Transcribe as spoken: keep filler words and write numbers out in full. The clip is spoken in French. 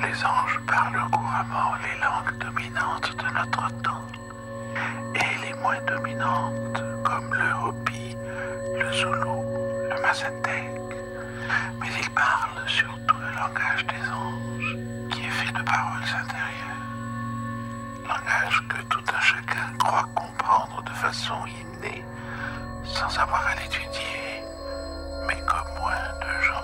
les anges parlent couramment les langues dominantes de notre temps et les moins dominantes comme le Hopi, le Zoulou, le Mazatec. Mais ils parlent surtout le langage des anges qui est fait de paroles intérieures. Langage que tout un chacun